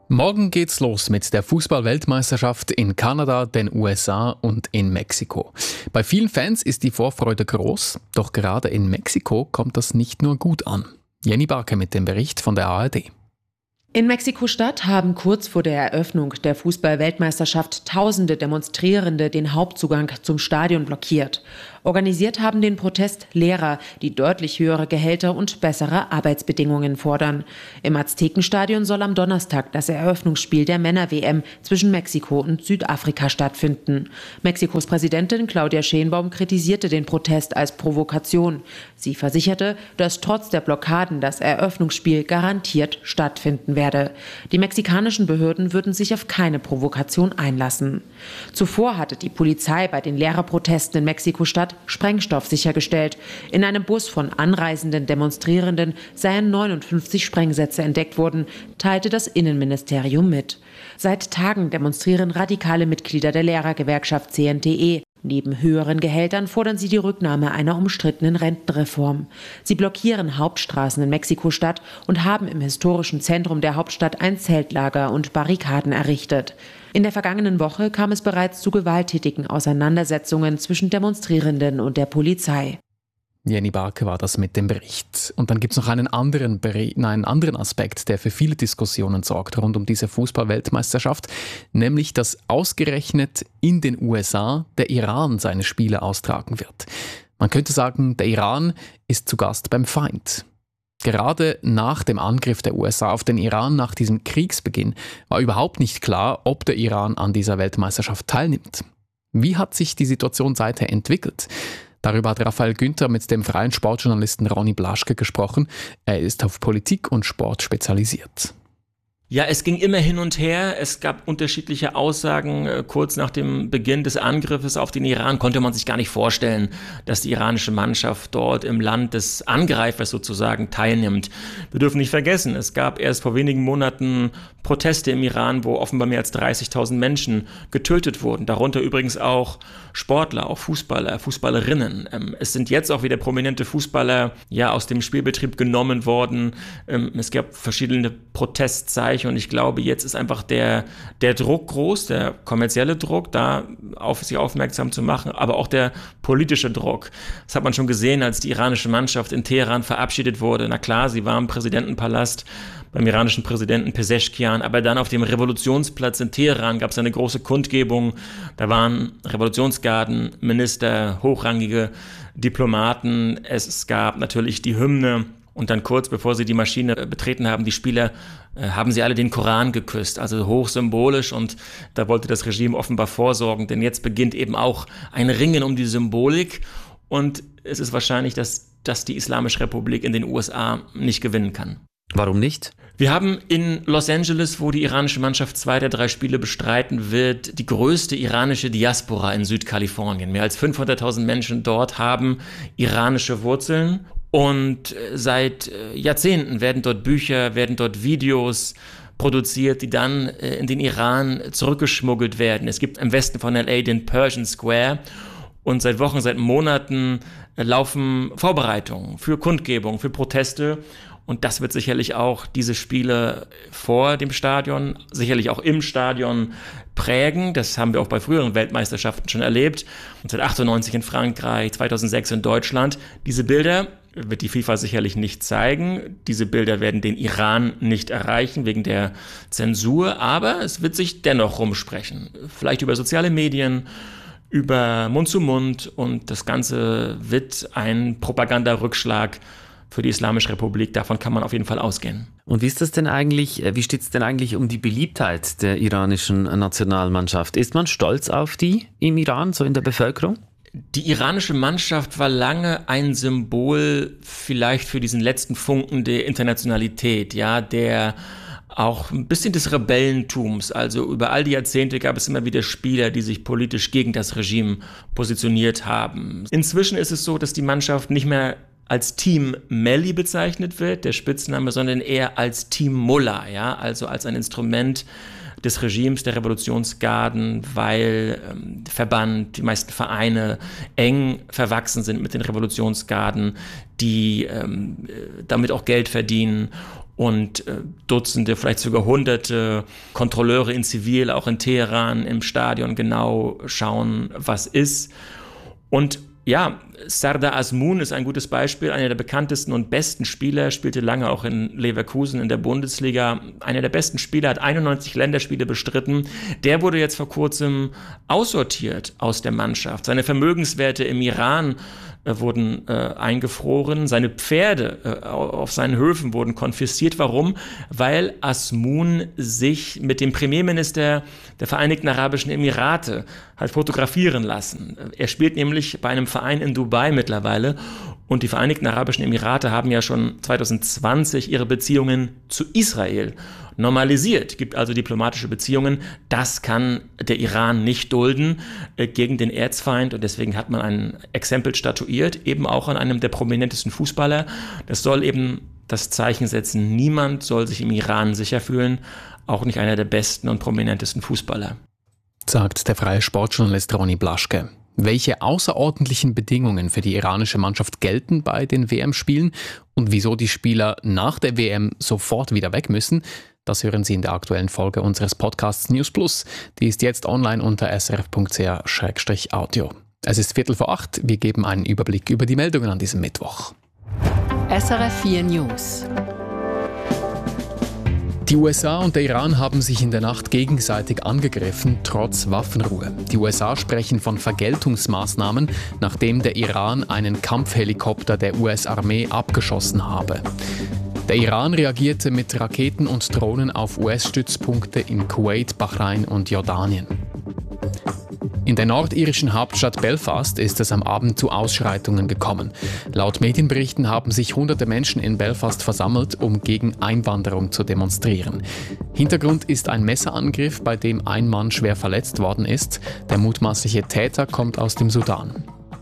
Morgen geht's los mit der Fußball-Weltmeisterschaft in Kanada, den USA und in Mexiko. Bei vielen Fans ist die Vorfreude groß, doch gerade in Mexiko kommt das nicht nur gut an. Jenny Barke mit dem Bericht von der ARD. In Mexiko-Stadt haben kurz vor der Eröffnung der Fußball-Weltmeisterschaft tausende Demonstrierende den Hauptzugang zum Stadion blockiert. Organisiert haben den Protest Lehrer, die deutlich höhere Gehälter und bessere Arbeitsbedingungen fordern. Im Aztekenstadion soll am Donnerstag das Eröffnungsspiel der Männer-WM zwischen Mexiko und Südafrika stattfinden. Mexikos Präsidentin Claudia Sheinbaum kritisierte den Protest als Provokation. Sie versicherte, dass trotz der Blockaden das Eröffnungsspiel garantiert stattfinden werde. Die mexikanischen Behörden würden sich auf keine Provokation einlassen. Zuvor hatte die Polizei bei den Lehrerprotesten in Mexiko-Stadt Sprengstoff sichergestellt. In einem Bus von anreisenden Demonstrierenden seien 59 Sprengsätze entdeckt worden, teilte das Innenministerium mit. Seit Tagen demonstrieren radikale Mitglieder der Lehrergewerkschaft CNTE. Neben höheren Gehältern fordern sie die Rücknahme einer umstrittenen Rentenreform. Sie blockieren Hauptstraßen in Mexiko-Stadt und haben im historischen Zentrum der Hauptstadt ein Zeltlager und Barrikaden errichtet. In der vergangenen Woche kam es bereits zu gewalttätigen Auseinandersetzungen zwischen Demonstrierenden und der Polizei. Jenny Barke war das mit dem Bericht. Und dann gibt es noch einen anderen Aspekt, der für viele Diskussionen sorgt rund um diese Fußball-Weltmeisterschaft, nämlich dass ausgerechnet in den USA der Iran seine Spiele austragen wird. Man könnte sagen, der Iran ist zu Gast beim Feind. Gerade nach dem Angriff der USA auf den Iran nach diesem Kriegsbeginn war überhaupt nicht klar, ob der Iran an dieser Weltmeisterschaft teilnimmt. Wie hat sich die Situation seither entwickelt? Darüber hat Raphael Günther mit dem freien Sportjournalisten Ronny Blaschke gesprochen. Er ist auf Politik und Sport spezialisiert. Ja, es ging immer hin und her. Es gab unterschiedliche Aussagen. Kurz nach dem Beginn des Angriffes auf den Iran konnte man sich gar nicht vorstellen, dass die iranische Mannschaft dort im Land des Angreifers sozusagen teilnimmt. Wir dürfen nicht vergessen, es gab erst vor wenigen Monaten Proteste im Iran, wo offenbar mehr als 30.000 Menschen getötet wurden. Darunter übrigens auch Sportler, auch Fußballer, Fußballerinnen. Es sind jetzt auch wieder prominente Fußballer aus dem Spielbetrieb genommen worden. Es gab verschiedene Protestzeichen. Und ich glaube, jetzt ist einfach der Druck groß, der kommerzielle Druck, da auf sich aufmerksam zu machen, aber auch der politische Druck. Das hat man schon gesehen, als die iranische Mannschaft in Teheran verabschiedet wurde. Na klar, sie war im Präsidentenpalast beim iranischen Präsidenten Pezeshkian, aber dann auf dem Revolutionsplatz in Teheran gab es eine große Kundgebung. Da waren Revolutionsgarden, Minister, hochrangige Diplomaten. Es gab natürlich die Hymne. Und dann kurz bevor sie die Maschine betreten haben, die Spieler, haben sie alle den Koran geküsst, also hochsymbolisch. Und da wollte das Regime offenbar vorsorgen, denn jetzt beginnt eben auch ein Ringen um die Symbolik. Und es ist wahrscheinlich, dass die Islamische Republik in den USA nicht gewinnen kann. Warum nicht? Wir haben in Los Angeles, wo die iranische Mannschaft 2 der 3 Spiele bestreiten wird, die größte iranische Diaspora in Südkalifornien. Mehr als 500.000 Menschen dort haben iranische Wurzeln. Und seit Jahrzehnten werden dort Bücher, werden dort Videos produziert, die dann in den Iran zurückgeschmuggelt werden. Es gibt im Westen von LA den Persian Square und seit Wochen, seit Monaten laufen Vorbereitungen für Kundgebungen, für Proteste. Und das wird sicherlich auch diese Spiele vor dem Stadion, sicherlich auch im Stadion prägen. Das haben wir auch bei früheren Weltmeisterschaften schon erlebt. 1998 in Frankreich, 2006 in Deutschland. Diese Bilder wird die FIFA sicherlich nicht zeigen. Diese Bilder werden den Iran nicht erreichen wegen der Zensur. Aber es wird sich dennoch rumsprechen. Vielleicht über soziale Medien, über Mund zu Mund. Und das Ganze wird ein Propagandarückschlag für die Islamische Republik. Davon kann man auf jeden Fall ausgehen. Und wie steht es denn eigentlich um die Beliebtheit der iranischen Nationalmannschaft? Ist man stolz auf die im Iran, so in der Bevölkerung? Die iranische Mannschaft war lange ein Symbol vielleicht für diesen letzten Funken der Internationalität, der auch ein bisschen des Rebellentums. Also über all die Jahrzehnte gab es immer wieder Spieler, die sich politisch gegen das Regime positioniert haben. Inzwischen ist es so, dass die Mannschaft nicht mehr als Team Melli bezeichnet wird, der Spitzname, sondern eher als Team Mullah, also als ein Instrument des Regimes, der Revolutionsgarden, weil Verband, die meisten Vereine eng verwachsen sind mit den Revolutionsgarden, die damit auch Geld verdienen. und Dutzende, vielleicht sogar Hunderte Kontrolleure in Zivil, auch in Teheran im Stadion genau schauen, was ist. Und ja, Serdar Azmoun ist ein gutes Beispiel, einer der bekanntesten und besten Spieler, spielte lange auch in Leverkusen in der Bundesliga, einer der besten Spieler, hat 91 Länderspiele bestritten. Der wurde jetzt vor kurzem aussortiert aus der Mannschaft. Seine Vermögenswerte im Iran wurden eingefroren, seine Pferde auf seinen Höfen wurden konfisziert. Warum? Weil Azmoun sich mit dem Premierminister der Vereinigten Arabischen Emirate hat fotografieren lassen. Er spielt nämlich bei einem Verein in Dubai mittlerweile und die Vereinigten Arabischen Emirate haben ja schon 2020 ihre Beziehungen zu Israel normalisiert, gibt also diplomatische Beziehungen. Das kann der Iran nicht dulden gegen den Erzfeind und deswegen hat man ein Exempel statuiert, eben auch an einem der prominentesten Fußballer. Das soll eben das Zeichen setzen, niemand soll sich im Iran sicher fühlen, auch nicht einer der besten und prominentesten Fußballer. Sagt der freie Sportjournalist Ronny Blaschke. Welche außerordentlichen Bedingungen für die iranische Mannschaft gelten bei den WM-Spielen und wieso die Spieler nach der WM sofort wieder weg müssen, das hören Sie in der aktuellen Folge unseres Podcasts News Plus. Die ist jetzt online unter srf.ch/audio. Es ist 7:45. Wir geben einen Überblick über die Meldungen an diesem Mittwoch. SRF 4 News. Die USA und der Iran haben sich in der Nacht gegenseitig angegriffen, trotz Waffenruhe. Die USA sprechen von Vergeltungsmaßnahmen, nachdem der Iran einen Kampfhelikopter der US-Armee abgeschossen habe. Der Iran reagierte mit Raketen und Drohnen auf US-Stützpunkte in Kuwait, Bahrain und Jordanien. In der nordirischen Hauptstadt Belfast ist es am Abend zu Ausschreitungen gekommen. Laut Medienberichten haben sich hunderte Menschen in Belfast versammelt, um gegen Einwanderung zu demonstrieren. Hintergrund ist ein Messerangriff, bei dem ein Mann schwer verletzt worden ist. Der mutmaßliche Täter kommt aus dem Sudan.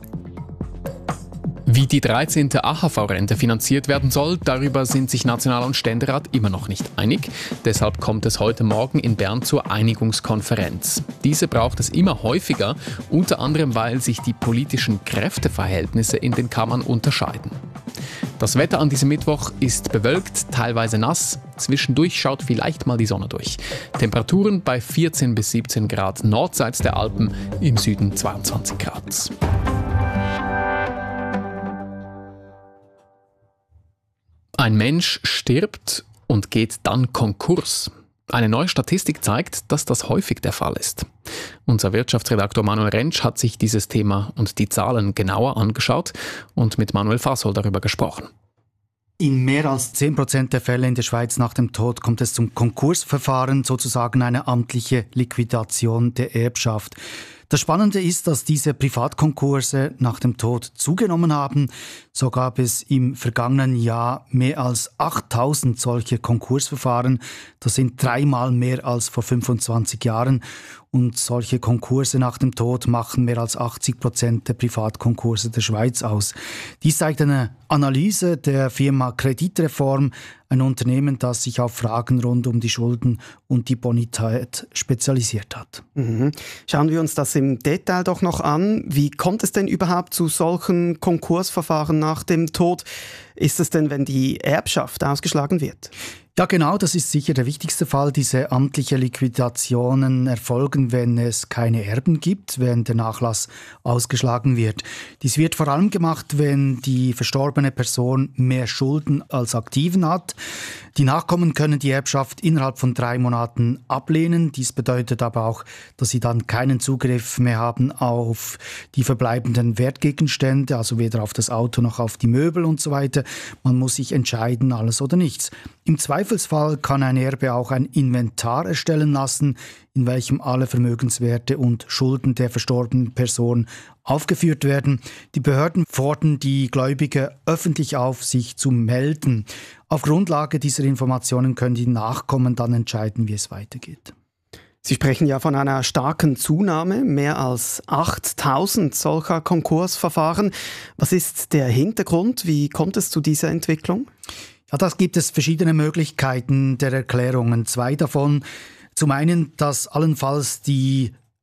Wie die 13. AHV-Rente finanziert werden soll, darüber sind sich National- und Ständerat immer noch nicht einig. Deshalb kommt es heute Morgen in Bern zur Einigungskonferenz. Diese braucht es immer häufiger, unter anderem weil sich die politischen Kräfteverhältnisse in den Kammern unterscheiden. Das Wetter an diesem Mittwoch ist bewölkt, teilweise nass. Zwischendurch schaut vielleicht mal die Sonne durch. Temperaturen bei 14 bis 17 Grad nordseits der Alpen, im Süden 22 Grad. Ein Mensch stirbt und geht dann Konkurs. Eine neue Statistik zeigt, dass das häufig der Fall ist. Unser Wirtschaftsredaktor Manuel Rentsch hat sich dieses Thema und die Zahlen genauer angeschaut und mit Manuel Fasol darüber gesprochen. In mehr als 10% der Fälle in der Schweiz nach dem Tod kommt es zum Konkursverfahren, sozusagen eine amtliche Liquidation der Erbschaft. Das Spannende ist, dass diese Privatkonkurse nach dem Tod zugenommen haben. So gab es im vergangenen Jahr mehr als 8000 solche Konkursverfahren. Das sind 3-mal mehr als vor 25 Jahren. Und solche Konkurse nach dem Tod machen mehr als 80% der Privatkonkurse der Schweiz aus. Dies zeigt eine Analyse der Firma Kreditreform, ein Unternehmen, das sich auf Fragen rund um die Schulden und die Bonität spezialisiert hat. Schauen wir uns das im Detail doch noch an. Wie kommt es denn überhaupt zu solchen Konkursverfahren nach dem Tod? Ist es denn, wenn die Erbschaft ausgeschlagen wird? Ja, genau, das ist sicher der wichtigste Fall. Diese amtliche Liquidationen erfolgen, wenn es keine Erben gibt, wenn der Nachlass ausgeschlagen wird. Dies wird vor allem gemacht, wenn die verstorbene Person mehr Schulden als Aktiven hat. Die Nachkommen können die Erbschaft innerhalb von 3 Monaten ablehnen. Dies bedeutet aber auch, dass sie dann keinen Zugriff mehr haben auf die verbleibenden Wertgegenstände, also weder auf das Auto noch auf die Möbel und so weiter. Man muss sich entscheiden, alles oder nichts. Im Zweifelsfall kann ein Erbe auch ein Inventar erstellen lassen, in welchem alle Vermögenswerte und Schulden der verstorbenen Person aufgeführt werden. Die Behörden fordern die Gläubiger öffentlich auf, sich zu melden. Auf Grundlage dieser Informationen können die Nachkommen dann entscheiden, wie es weitergeht. Sie sprechen ja von einer starken Zunahme, mehr als 8000 solcher Konkursverfahren. Was ist der Hintergrund? Wie kommt es zu dieser Entwicklung? Ja, das gibt es verschiedene Möglichkeiten der Erklärungen. 2 davon. Zum einen, dass allenfalls die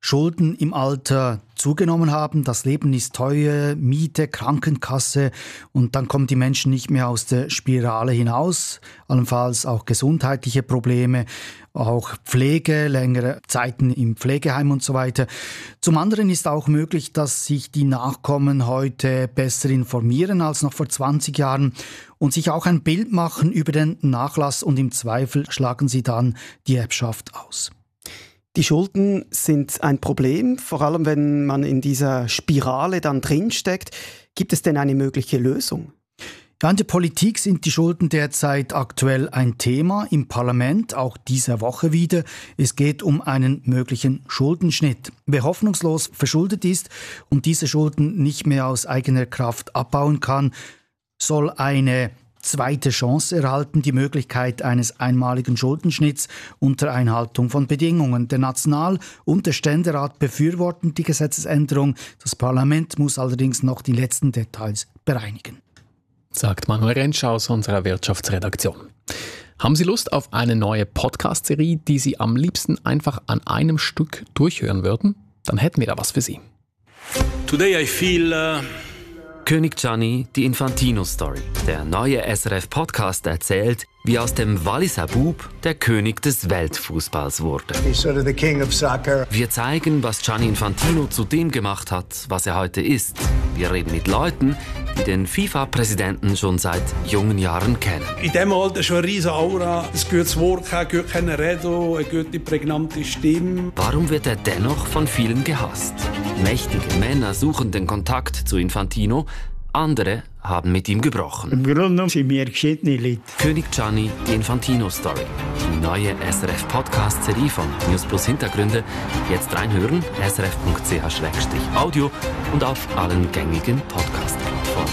Schulden im Alter zugenommen haben. Das Leben ist teuer, Miete, Krankenkasse und dann kommen die Menschen nicht mehr aus der Spirale hinaus. Allenfalls auch gesundheitliche Probleme, auch Pflege, längere Zeiten im Pflegeheim und so weiter. Zum anderen ist auch möglich, dass sich die Nachkommen heute besser informieren als noch vor 20 Jahren und sich auch ein Bild machen über den Nachlass und im Zweifel schlagen sie dann die Erbschaft aus. Die Schulden sind ein Problem, vor allem wenn man in dieser Spirale dann drinsteckt. Gibt es denn eine mögliche Lösung? Ja, in der Politik sind die Schulden derzeit aktuell ein Thema, im Parlament auch diese Woche wieder. Es geht um einen möglichen Schuldenschnitt. Wer hoffnungslos verschuldet ist und diese Schulden nicht mehr aus eigener Kraft abbauen kann, soll eine zweite Chance erhalten, die Möglichkeit eines einmaligen Schuldenschnitts unter Einhaltung von Bedingungen. Der National- und der Ständerat befürworten die Gesetzesänderung. Das Parlament muss allerdings noch die letzten Details bereinigen. Sagt Manuel Rentsch aus unserer Wirtschaftsredaktion. Haben Sie Lust auf eine neue Podcast-Serie, die Sie am liebsten einfach an einem Stück durchhören würden? Dann hätten wir da was für Sie. Today I feel König Gianni, die Infantino-Story. Der neue SRF-Podcast erzählt, wie aus dem Walliser Bub der König des Weltfußballs wurde. He's sort of the king of soccer. Wir zeigen, was Gianni Infantino zu dem gemacht hat, was er heute ist. Wir reden mit Leuten, die den FIFA-Präsidenten schon seit jungen Jahren kennen. In diesem Alter schon eine riesige Aura, ein gutes Wort, ein gutes Reden, eine gute, prägnante Stimme. Warum wird er dennoch von vielen gehasst? Mächtige Männer suchen den Kontakt zu Infantino, andere haben mit ihm gebrochen. Im Grunde genommen sind wir geschiedene Leute. König Gianni, die Infantino-Story. Die neue SRF-Podcast-Serie von News Plus Hintergründe. Jetzt reinhören, srf.ch/audio und auf allen gängigen Podcast-Plattformen.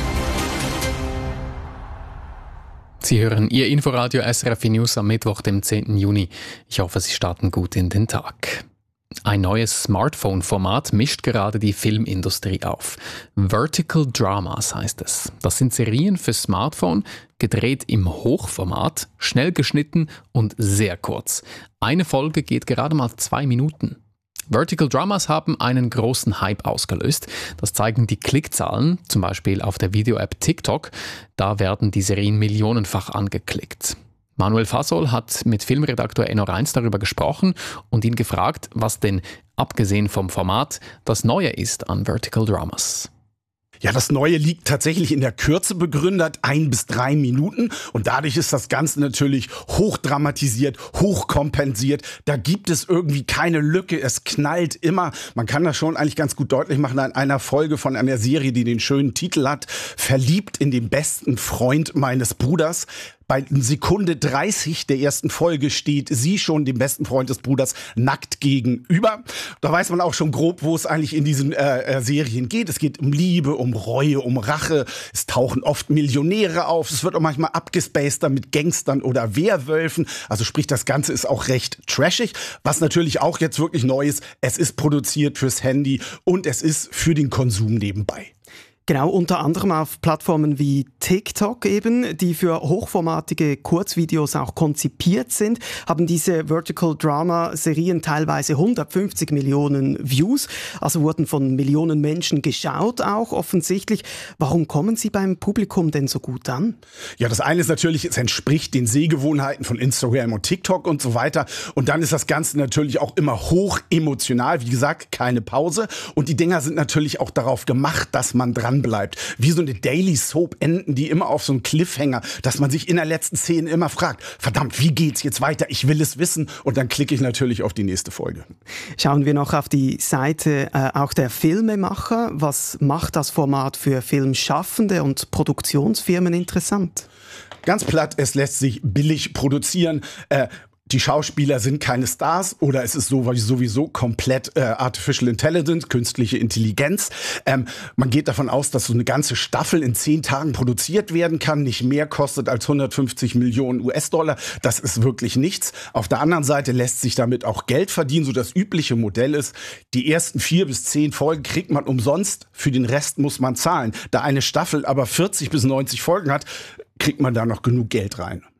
Sie hören Ihr Inforadio SRF News am Mittwoch, dem 10. Juni. Ich hoffe, Sie starten gut in den Tag. Ein neues Smartphone-Format mischt gerade die Filmindustrie auf. Vertical Dramas heißt es. Das sind Serien für Smartphone, gedreht im Hochformat, schnell geschnitten und sehr kurz. Eine Folge geht gerade mal 2 Minuten. Vertical Dramas haben einen großen Hype ausgelöst. Das zeigen die Klickzahlen, zum Beispiel auf der Video-App TikTok. Da werden die Serien millionenfach angeklickt. Manuel Fasol hat mit Filmredaktor Enno Reins darüber gesprochen und ihn gefragt, was denn, abgesehen vom Format, das Neue ist an Vertical Dramas. Ja, das Neue liegt tatsächlich in der Kürze begründet, 1 bis 3 Minuten. Und dadurch ist das Ganze natürlich hochdramatisiert, hochkompensiert. Da gibt es irgendwie keine Lücke. Es knallt immer. Man kann das schon eigentlich ganz gut deutlich machen an einer Folge von einer Serie, die den schönen Titel hat: Verliebt in den besten Freund meines Bruders. Bei Sekunde 30 der ersten Folge steht sie schon dem besten Freund des Bruders nackt gegenüber. Da weiß man auch schon grob, wo es eigentlich in diesen Serien geht. Es geht um Liebe, um Reue, um Rache. Es tauchen oft Millionäre auf. Es wird auch manchmal abgespaced mit Gangstern oder Werwölfen. Also sprich, das Ganze ist auch recht trashig. Was natürlich auch jetzt wirklich neu ist, es ist produziert fürs Handy und es ist für den Konsum nebenbei. Genau, unter anderem auf Plattformen wie TikTok eben, die für hochformatige Kurzvideos auch konzipiert sind, haben diese Vertical Drama Serien teilweise 150 Millionen Views, also wurden von Millionen Menschen geschaut auch offensichtlich. Warum kommen sie beim Publikum denn so gut an? Ja, das eine ist natürlich, es entspricht den Sehgewohnheiten von Instagram und TikTok und so weiter. Und dann ist das Ganze natürlich auch immer hoch emotional. Wie gesagt, keine Pause. Und die Dinger sind natürlich auch darauf gemacht, dass man dran bleibt. Wie so eine Daily Soap enden die immer auf so einen Cliffhanger, dass man sich in der letzten Szene immer fragt, verdammt, wie geht's jetzt weiter? Ich will es wissen. Und dann klicke ich natürlich auf die nächste Folge. Schauen wir noch auf die Seite auch der Filmemacher. Was macht das Format für Filmschaffende und Produktionsfirmen interessant? Ganz platt, es lässt sich billig produzieren. Die Schauspieler sind keine Stars oder es ist sowieso komplett Artificial Intelligence, künstliche Intelligenz. Man geht davon aus, dass so eine ganze Staffel in 10 Tagen produziert werden kann, nicht mehr kostet als 150 Millionen US-Dollar. Das ist wirklich nichts. Auf der anderen Seite lässt sich damit auch Geld verdienen. So das übliche Modell ist, die ersten 4 bis 10 Folgen kriegt man umsonst, für den Rest muss man zahlen. Da eine Staffel aber 40 bis 90 Folgen hat, kriegt man da noch genug Geld rein.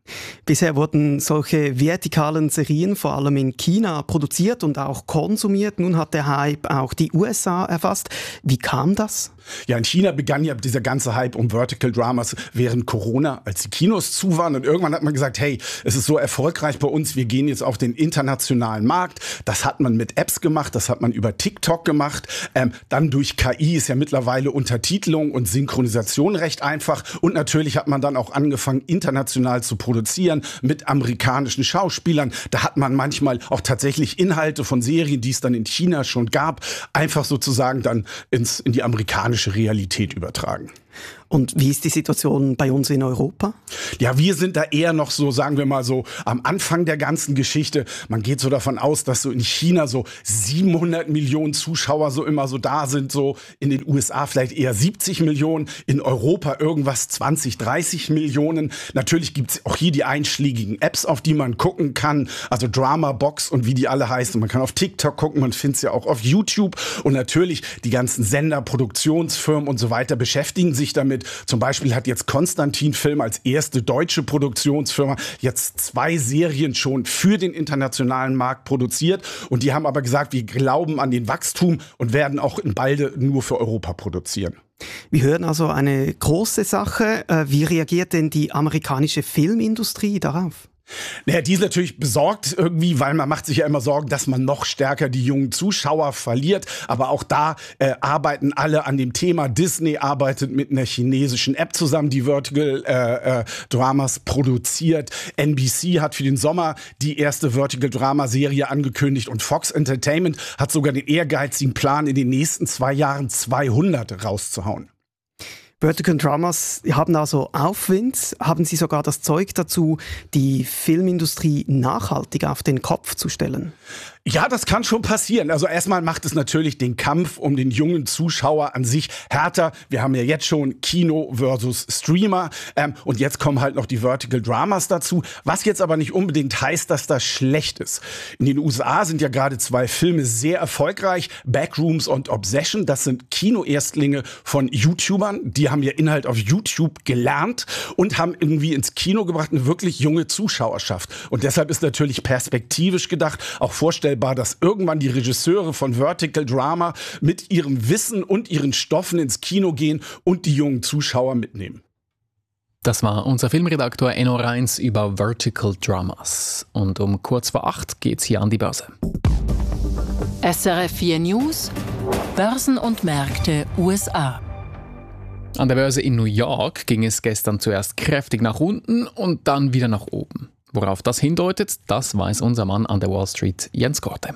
Bisher wurden solche vertikalen Serien vor allem in China produziert und auch konsumiert. Nun hat der Hype auch die USA erfasst. Wie kam das? Ja, in China begann ja dieser ganze Hype um Vertical Dramas während Corona, als die Kinos zu waren. Und irgendwann hat man gesagt, hey, es ist so erfolgreich bei uns, wir gehen jetzt auf den internationalen Markt. Das hat man mit Apps gemacht, das hat man über TikTok gemacht. Dann durch KI ist ja mittlerweile Untertitelung und Synchronisation recht einfach. Und natürlich hat man dann auch angefangen, international zu produzieren mit amerikanischen Schauspielern. Da hat man manchmal auch tatsächlich Inhalte von Serien, die es dann in China schon gab, einfach sozusagen dann in die amerikanische Realität übertragen. Und wie ist die Situation bei uns in Europa? Ja, wir sind da eher noch so, sagen wir mal so, am Anfang der ganzen Geschichte. Man geht so davon aus, dass so in China so 700 Millionen Zuschauer so immer so da sind, so in den USA vielleicht eher 70 Millionen, in Europa irgendwas 20, 30 Millionen. Natürlich gibt's auch hier die einschlägigen Apps, auf die man gucken kann, also Drama Box und wie die alle heißen. Man kann auf TikTok gucken, man findet es ja auch auf YouTube. Und natürlich die ganzen Sender, Produktionsfirmen und so weiter beschäftigen sich damit. Zum Beispiel hat jetzt Konstantin Film als erste deutsche Produktionsfirma jetzt 2 Serien schon für den internationalen Markt produziert. Und die haben aber gesagt, wir glauben an den Wachstum und werden auch in Balde nur für Europa produzieren. Wir hören also eine große Sache. Wie reagiert denn die amerikanische Filmindustrie darauf? Naja, die ist natürlich besorgt irgendwie, weil man macht sich ja immer Sorgen, dass man noch stärker die jungen Zuschauer verliert. Aber auch da arbeiten alle an dem Thema. Disney arbeitet mit einer chinesischen App zusammen, die Vertical Dramas produziert. NBC hat für den Sommer die erste Vertical Drama Serie angekündigt und Fox Entertainment hat sogar den ehrgeizigen Plan, in den nächsten 2 Jahren 200 rauszuhauen. Vertical Dramas haben also Aufwind, haben sie sogar das Zeug dazu, die Filmindustrie nachhaltig auf den Kopf zu stellen? Ja, das kann schon passieren. Also erstmal macht es natürlich den Kampf um den jungen Zuschauer an sich härter. Wir haben ja jetzt schon Kino versus Streamer und jetzt kommen halt noch die Vertical Dramas dazu. Was jetzt aber nicht unbedingt heißt, dass das schlecht ist. In den USA sind ja gerade 2 Filme sehr erfolgreich. Backrooms und Obsession, das sind Kinoerstlinge von YouTubern. Die haben ja Inhalt auf YouTube gelernt und haben irgendwie ins Kino gebracht eine wirklich junge Zuschauerschaft. Und deshalb ist natürlich perspektivisch gedacht auch vorstellbar, dass irgendwann die Regisseure von Vertical Drama mit ihrem Wissen und ihren Stoffen ins Kino gehen und die jungen Zuschauer mitnehmen. Das war unser Filmredaktor Enno Reins über Vertical Dramas. Und um kurz vor 8 geht's hier an die Börse. SRF 4 News, Börsen und Märkte USA. An der Börse in New York ging es gestern zuerst kräftig nach unten und dann wieder nach oben. Worauf das hindeutet, das weiß unser Mann an der Wall Street, Jens Korte.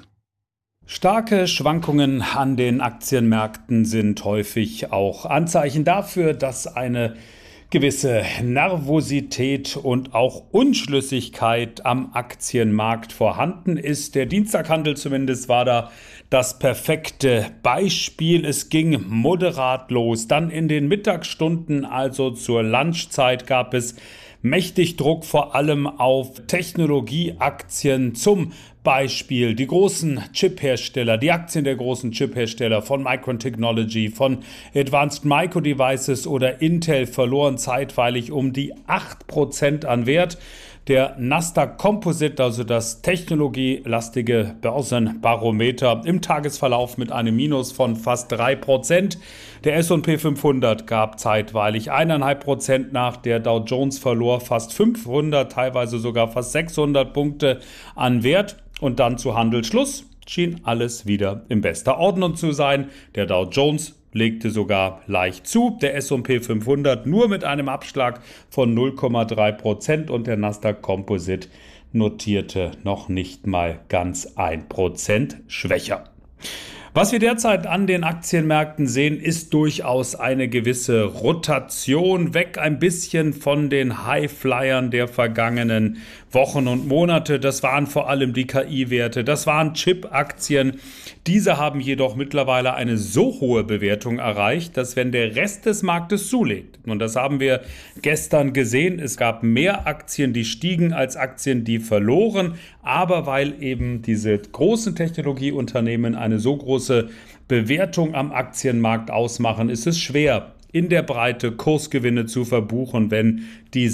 Starke Schwankungen an den Aktienmärkten sind häufig auch Anzeichen dafür, dass eine gewisse Nervosität und auch Unschlüssigkeit am Aktienmarkt vorhanden ist. Der Dienstaghandel zumindest war da das perfekte Beispiel. Es ging moderat los. Dann in den Mittagsstunden, also zur Lunchzeit, gab es mächtig Druck vor allem auf Technologieaktien, zum Beispiel die großen Chiphersteller, die Aktien der großen Chiphersteller von Micron Technology, von Advanced Micro Devices oder Intel verloren zeitweilig um die 8% an Wert. Der Nasdaq Composite, also das technologielastige Börsenbarometer, im Tagesverlauf mit einem Minus von fast 3%. Der S&P 500 gab zeitweilig 1,5% nach. Der Dow Jones verlor fast 500, teilweise sogar fast 600 Punkte an Wert. Und dann zu Handelsschluss schien alles wieder in bester Ordnung zu sein. Der Dow Jones legte sogar leicht zu, der S&P 500 nur mit einem Abschlag von 0,3% und der Nasdaq Composite notierte noch nicht mal ganz 1% schwächer. Was wir derzeit an den Aktienmärkten sehen, ist durchaus eine gewisse Rotation, weg ein bisschen von den Highflyern der vergangenen Wochen und Monate. Das waren vor allem die KI-Werte, das waren Chip-Aktien. Diese haben jedoch mittlerweile eine so hohe Bewertung erreicht, dass wenn der Rest des Marktes zulegt, und das haben wir gestern gesehen, es gab mehr Aktien, die stiegen, als Aktien, die verloren, aber weil eben diese großen Technologieunternehmen eine so große Bewertung am Aktienmarkt ausmachen, ist es schwer, in der Breite Kursgewinne zu verbuchen, wenn diese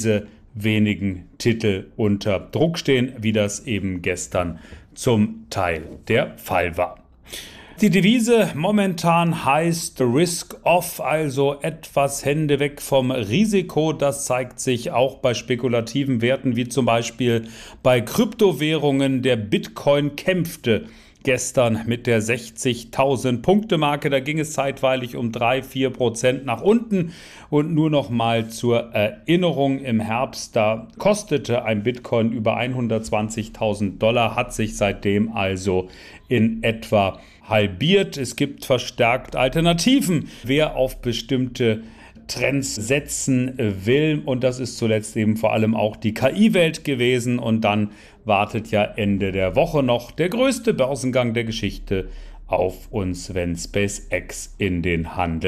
wenigen Titel unter Druck stehen, wie das eben gestern zum Teil der Fall war. Die Devise momentan heißt Risk Off, also etwas Hände weg vom Risiko. Das zeigt sich auch bei spekulativen Werten wie zum Beispiel bei Kryptowährungen. Der Bitcoin kämpfte gestern mit der 60.000 Punkte Marke. Da ging es zeitweilig um 3-4% nach unten. Und nur noch mal zur Erinnerung, im Herbst, da kostete ein Bitcoin über $120.000, hat sich seitdem also in etwa halbiert. Es gibt verstärkt Alternativen, wer auf bestimmte Trends setzen will. Und das ist zuletzt eben vor allem auch die KI-Welt gewesen. Und dann wartet ja Ende der Woche noch der größte Börsengang der Geschichte auf uns, wenn SpaceX in den Handel